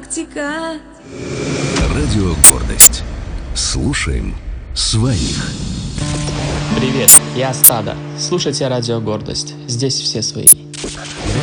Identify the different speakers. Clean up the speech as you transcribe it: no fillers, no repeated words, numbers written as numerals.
Speaker 1: галактика.
Speaker 2: Радио «Гордость». Слушаем своих.
Speaker 3: Привет, я Стадо. Слушайте Радио Гордость. Здесь все свои.